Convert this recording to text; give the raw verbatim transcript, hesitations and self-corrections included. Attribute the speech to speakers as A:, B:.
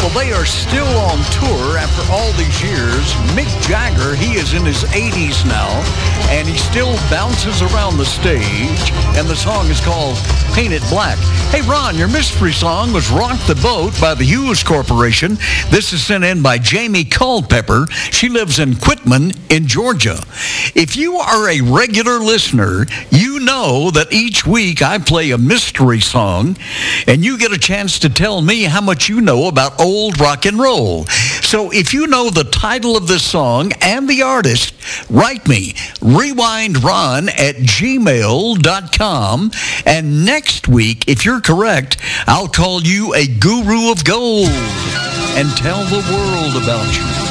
A: Well, they are still on tour after all these years. Mick Jagger, he is in his eighties now, and he still bounces around the stage, and the song is called Paint It Black. Hey, Ron, your mystery song was Rock the Boat by the Hughes Corporation. This is sent in by Jamie Culpepper. She lives in Quitman in Georgia. If you are a regular listener, you know that each week I play a mystery song, and you get a chance to tell me how much you know about old rock and roll. So if you know the title of this song and the artist, write me, rewindron at gmail dot com, and next week, if you're correct, I'll call you a guru of gold and tell the world about you.